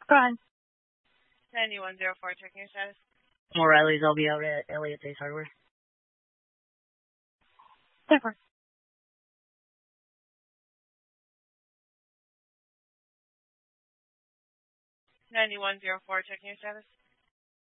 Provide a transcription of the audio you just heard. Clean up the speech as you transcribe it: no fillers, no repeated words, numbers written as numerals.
Go ahead. 9104, checking your status. O'Reilly's, I'll be out at Elliott Ace Hardware. Different. 9104, checking your status.